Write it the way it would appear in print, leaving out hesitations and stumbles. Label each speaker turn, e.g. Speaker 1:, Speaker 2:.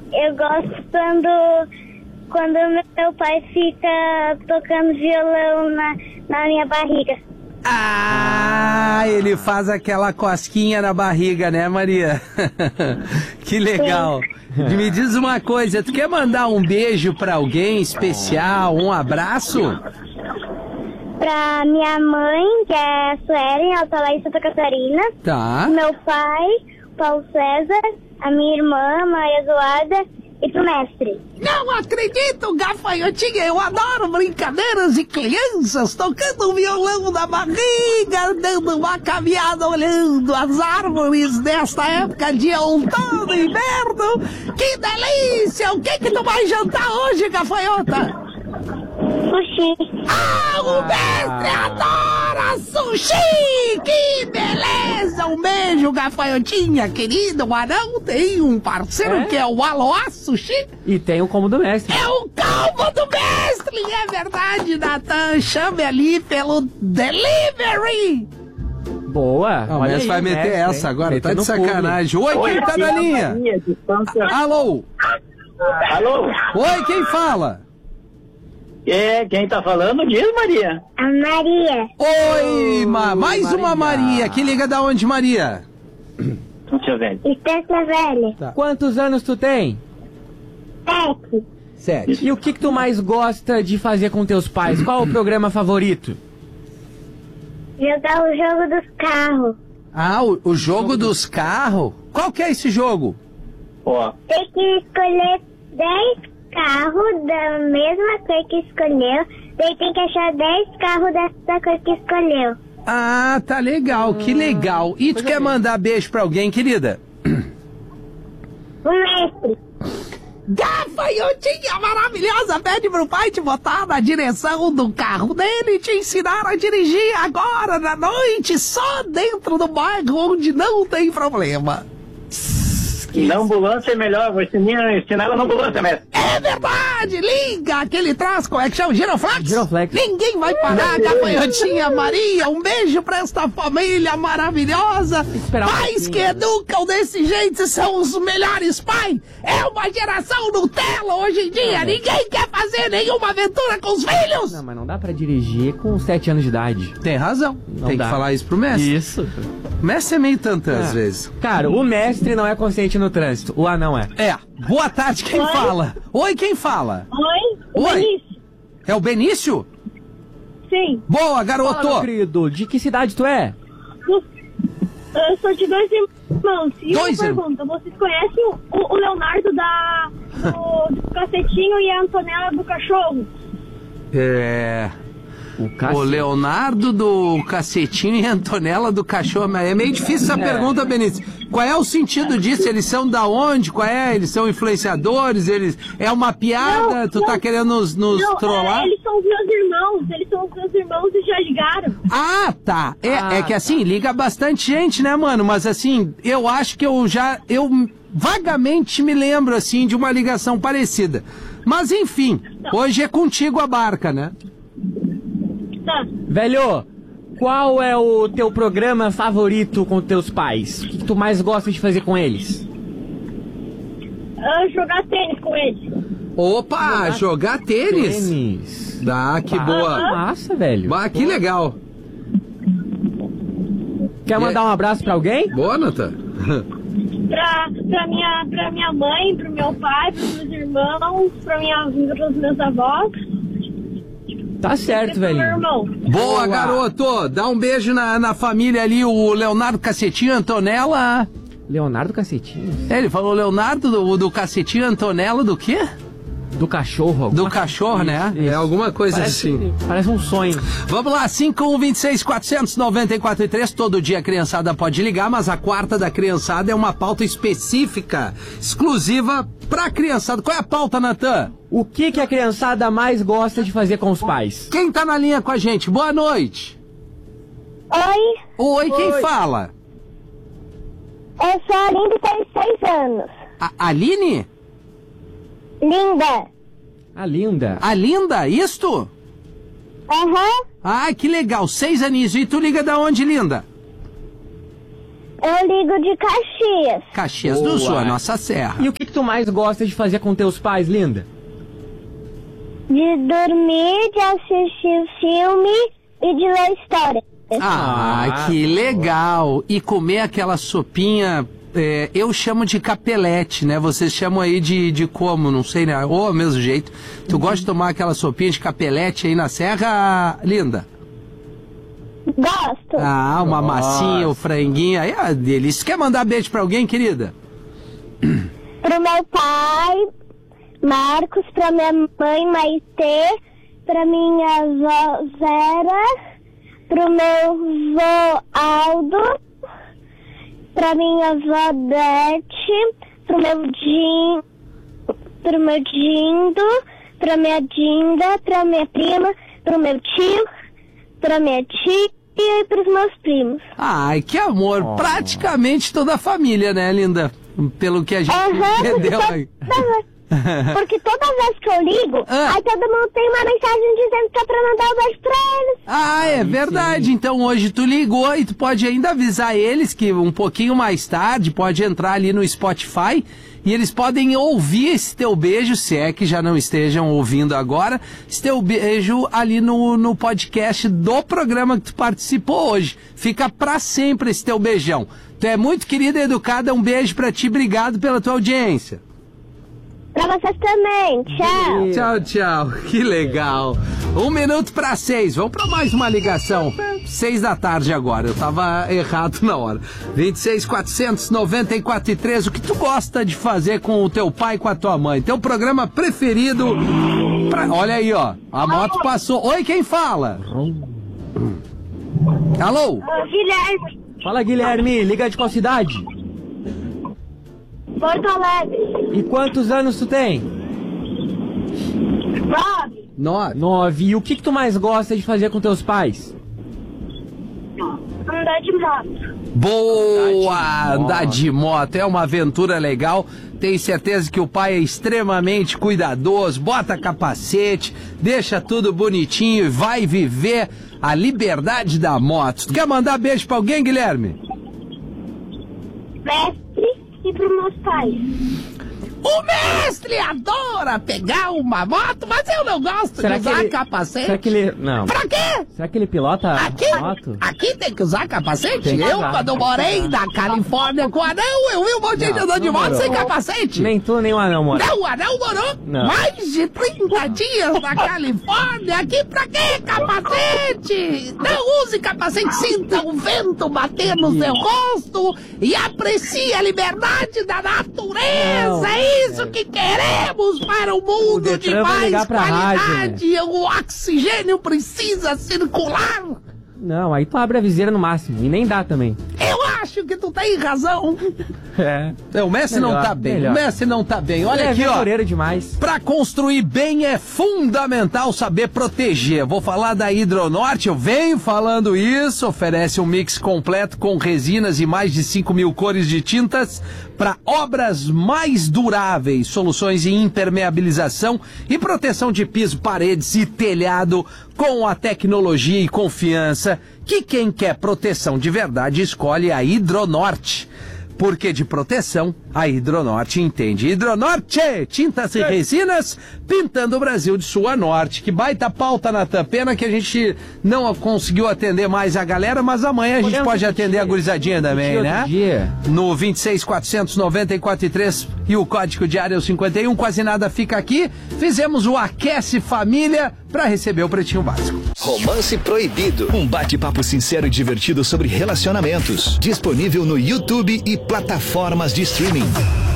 Speaker 1: Eu gosto quando meu pai fica tocando violão na minha barriga.
Speaker 2: Ah, ele faz aquela cosquinha na barriga, né, Maria? Que legal. Me diz uma coisa, tu quer mandar um beijo pra alguém especial, um abraço?
Speaker 1: Pra minha mãe, que é a Suelen, ela tá lá em Santa Catarina.
Speaker 2: Tá.
Speaker 1: Meu pai, Paulo César, a minha irmã, Maria Eduarda, e pro mestre.
Speaker 2: Não acredito, gafanhotinha, eu adoro brincadeiras de crianças, tocando violão na barriga, dando uma caminhada, olhando as árvores nesta época de outono e inverno. Que delícia! O que tu vai jantar hoje, gafanhota?
Speaker 1: Sushi.
Speaker 2: Ah, o mestre adora sushi! Que beleza! Um beijo, gafanhotinha, querido. O Arão tem um parceiro que é o Aloha Sushi.
Speaker 3: E tem o combo do mestre.
Speaker 2: É o combo do mestre! É verdade, Natan. Chame ali pelo delivery.
Speaker 3: Boa.
Speaker 2: O mestre vai meter essa agora, tá de sacanagem. Oi, quem tá na linha? Alô?
Speaker 4: Alô?
Speaker 2: Oi, quem fala?
Speaker 4: Quem tá falando? Diz, Maria.
Speaker 1: A Maria.
Speaker 2: Oi, mais
Speaker 3: Maria.
Speaker 2: uma Maria. Que liga da onde, Maria?
Speaker 4: Deixa eu ver.
Speaker 1: Estância Velha.
Speaker 2: Tá.
Speaker 3: Quantos anos tu tem?
Speaker 1: 7.
Speaker 2: 7.
Speaker 3: E o que tu mais gosta de fazer com teus pais? Qual o programa favorito?
Speaker 1: Jogar o jogo dos carros.
Speaker 2: Ah, o jogo dos carros? Qual que é esse jogo?
Speaker 4: Ó,
Speaker 1: Tem que escolher 10 carros da mesma cor que escolheu. Daí tem que achar 10 carros dessa cor que escolheu.
Speaker 2: Ah, tá legal, que legal. E tu quer mandar beijo pra alguém, querida?
Speaker 1: O mestre.
Speaker 2: Gafanhotinha maravilhosa, pede pro pai te botar na direção do carro dele e te ensinar a dirigir agora na noite, só dentro do bairro onde não tem problema.
Speaker 4: na ambulância é melhor, vou ensinar ela na ambulância, mestre.
Speaker 2: É verdade, liga aquele troço, como é que chama? Giroflex?
Speaker 3: Giroflex.
Speaker 2: Ninguém vai parar, gafanhotinha Maria. Um beijo pra esta família maravilhosa. Pais que educam desse jeito são os melhores pais. É uma geração Nutella hoje em dia. Ninguém quer fazer nenhuma aventura com os filhos.
Speaker 3: Não, mas não dá pra dirigir com 7 anos de idade.
Speaker 2: Tem razão.
Speaker 3: Não
Speaker 2: Tem
Speaker 3: dá.
Speaker 2: que falar isso pro mestre.
Speaker 3: Isso.
Speaker 2: O mestre é meio tantã às vezes.
Speaker 3: Cara, o mestre não é consciente no trânsito. O anão é.
Speaker 2: É. Boa tarde, quem fala? Oi, quem fala?
Speaker 1: Oi?
Speaker 2: Oi.
Speaker 1: Benício.
Speaker 2: É o Benício?
Speaker 1: Sim.
Speaker 2: Boa, garoto.
Speaker 3: Fala, meu querido, de que cidade tu é?
Speaker 1: Eu sou de 2 irmãos. E
Speaker 2: Dois
Speaker 1: uma pergunta, vocês conhecem o Leonardo do Cacetinho e a Antonella do Cachorro?
Speaker 2: É...
Speaker 3: O
Speaker 2: O Leonardo do Cacetinho e a Antonella do Cachorro. Mas é meio difícil essa pergunta, Benício. Qual é o sentido disso? Eles são da onde? Qual é? Eles são influenciadores? Eles... É uma piada? Tu tá querendo nos trollar?
Speaker 1: Eles são os meus irmãos. Eles são os meus irmãos e já ligaram.
Speaker 2: Ah, tá. É que assim, liga bastante gente, né, mano? Mas assim, eu acho que eu vagamente me lembro, assim, de uma ligação parecida. Mas enfim, hoje é contigo a barca, né?
Speaker 1: Tá.
Speaker 3: Velho, qual é o teu programa favorito com teus pais? O que tu mais gosta de fazer com eles?
Speaker 1: Jogar tênis com eles.
Speaker 2: Opa, jogar tênis?
Speaker 3: Tênis.
Speaker 2: Ah, que boa.
Speaker 3: Massa, velho.
Speaker 2: Ah, que legal.
Speaker 3: Quer mandar um abraço pra alguém?
Speaker 2: Boa, Natan.
Speaker 1: Pra minha mãe, pro meu pai, pros meus irmãos, pros meus avós.
Speaker 3: Tá certo,
Speaker 1: Pro meu
Speaker 3: velho.
Speaker 1: irmão.
Speaker 2: Boa, garoto. Dá um beijo na família ali, o Leonardo Cacetinho, Antonella.
Speaker 3: Leonardo Cacetinho?
Speaker 2: É, ele falou Leonardo do Cacetinho, Antonella do quê?
Speaker 3: Do cachorro.
Speaker 2: Do cachorro, né?
Speaker 3: Isso.
Speaker 2: É alguma coisa assim.
Speaker 3: Parece um sonho.
Speaker 2: Vamos lá, 5126-494-3. Todo dia a criançada pode ligar, mas a quarta da criançada é uma pauta específica, exclusiva pra criançada. Qual é a pauta, Natan?
Speaker 3: O que a criançada mais gosta de fazer com os pais?
Speaker 2: Quem tá na linha com a gente? Boa noite.
Speaker 1: Oi,
Speaker 2: Oi, quem fala?
Speaker 1: eu sou a Linda e tenho 6 anos.
Speaker 2: A Aline?
Speaker 1: Linda.
Speaker 3: A linda.
Speaker 2: A Linda, isto?
Speaker 1: Aham.
Speaker 2: Ai, que legal, 6 aninhos. E tu liga da onde, Linda?
Speaker 1: Eu ligo de Caxias.
Speaker 2: Caxias do Sul, a nossa serra.
Speaker 3: E o que tu mais gosta de fazer com teus pais, linda?
Speaker 1: De dormir, de assistir filme e de ler história.
Speaker 2: Que legal. E comer aquela sopinha, eu chamo de capelete, né? Vocês chamam aí de como, não sei, né? Ou ao mesmo jeito. Tu gosta de tomar aquela sopinha de capelete aí na serra, linda?
Speaker 1: Gosto.
Speaker 2: Uma massinha, o franguinho, aí é delícia. Quer mandar beijo pra alguém, querida?
Speaker 1: Pro meu pai, Marcos, pra minha mãe, Maitê, pra minha avó, Vera, pro meu avô, Aldo, pra minha avó, Beth, pro meu Dindo, pra minha Dinda, pra minha prima, pro meu tio, pra minha tia e pros meus primos.
Speaker 2: Ai, que amor. Praticamente toda a família, né, linda? Pelo que a gente entendeu aí.
Speaker 1: Porque toda vez que eu ligo, aí todo mundo tem uma mensagem dizendo que é pra mandar um beijo pra eles.
Speaker 2: É verdade. Sim. Então hoje tu ligou e tu pode ainda avisar eles que um pouquinho mais tarde pode entrar ali no Spotify e eles podem ouvir esse teu beijo, se é que já não estejam ouvindo agora, esse teu beijo ali no podcast do programa que tu participou hoje. Fica pra sempre esse teu beijão. Tu é muito querida e educada, um beijo pra ti, obrigado pela tua audiência.
Speaker 1: Pra vocês também, tchau.
Speaker 2: Tchau, tchau, que legal. 5:01. Vamos pra mais uma ligação. 6 da tarde agora, eu tava errado na hora. 26.494.3. O que tu gosta de fazer com o teu pai e com a tua mãe? Teu programa preferido? Olha aí, ó, a moto passou. Oi, quem fala? Alô?
Speaker 1: Guilherme.
Speaker 3: Fala, Guilherme, liga de qual cidade?
Speaker 1: Porto Alegre.
Speaker 3: E quantos anos tu tem?
Speaker 1: 9.
Speaker 3: 9. E o que tu mais gosta de fazer com teus pais?
Speaker 1: Andar de moto.
Speaker 2: Boa! Andar de moto é uma aventura legal. Tenho certeza que o pai é extremamente cuidadoso, bota capacete, deixa tudo bonitinho e vai viver a liberdade da moto. Tu quer mandar beijo pra alguém, Guilherme?
Speaker 1: Mestre e pros meus pais.
Speaker 2: O mestre adora pegar uma moto, mas eu não gosto de usar capacete.
Speaker 3: Será que ele... Não.
Speaker 2: Pra quê?
Speaker 3: Será que ele pilota
Speaker 2: moto? Aqui tem que usar capacete? Quando morei na Califórnia com o anão, eu vi um monte de gente andando de moto sem capacete.
Speaker 3: Nem tu, nem o anão morou.
Speaker 2: Não, o anão morou mais de 30 dias na Califórnia. Aqui pra quê capacete? Não use capacete, sinta o vento bater no seu rosto e aprecie a liberdade da natureza. É isso que queremos para um mundo de mais qualidade. O oxigênio precisa circular.
Speaker 3: Não, aí tu abre a viseira no máximo. E nem dá também.
Speaker 2: Eu acho que tu tem razão. O Messi não tá bem.
Speaker 3: Melhor.
Speaker 2: O Messi não tá bem. Olha aqui, ó.
Speaker 3: Demais.
Speaker 2: Pra construir bem é fundamental saber proteger. Vou falar da Hidronorte, eu venho falando isso. Oferece um mix completo com resinas e mais de 5.000 cores de tintas para obras mais duráveis. Soluções em impermeabilização e proteção de piso, paredes e telhado com a tecnologia e confiança que quem quer proteção de verdade escolhe a Hidronorte. Porque de proteção, a Hidronorte entende. Hidronorte, tintas e resinas, pintando o Brasil de sul a norte. Que baita pauta, Natan. Pena que a gente não conseguiu atender mais a galera, mas amanhã a gente pode atender a gurizadinha também, né? No 26.494.3 e o código de área é o 51. Quase nada fica aqui. Fizemos o Aquece Família para receber o Pretinho Básico.
Speaker 5: Romance Proibido. Um bate-papo sincero e divertido sobre relacionamentos. Disponível no YouTube e plataformas de streaming.